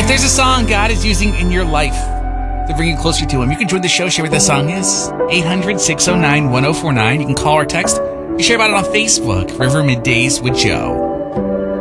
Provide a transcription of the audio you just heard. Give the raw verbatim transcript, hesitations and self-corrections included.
there's a song God is using in your life to bring you closer to Him, you can join the show, share what the song is. eight hundred, six oh nine, one oh four nine. You can call or text. You share about it on Facebook, River Middays with Joe.